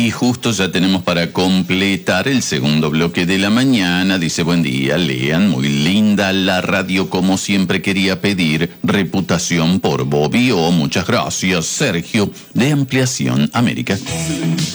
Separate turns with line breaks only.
Y justo ya tenemos para completar el segundo bloque de la mañana. Dice, buen día, Lean, muy linda la radio como siempre quería pedir. Reputación por Bobby O. Muchas gracias, Sergio, de Ampliación América.